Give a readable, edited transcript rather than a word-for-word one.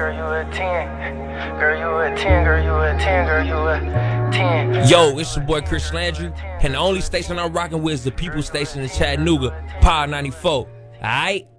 girl, you a 10. Girl, you a 10, girl, you a 10, girl, you a 10. Yo, it's your boy Chris Landry, and the only station I'm rocking with is the People Station in Chattanooga, Power 94. Alright?